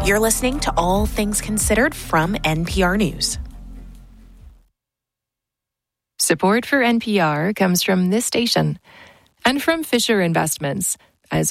You're listening to All Things Considered from NPR News. Support for NPR comes from this station and from Fisher Investments,